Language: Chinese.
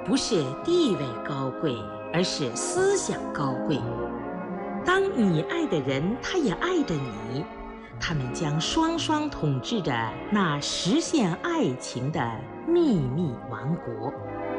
不是地位高贵，而是思想高贵。当你爱的人，他也爱着你，他们将双双统治着那实现爱情的秘密王国。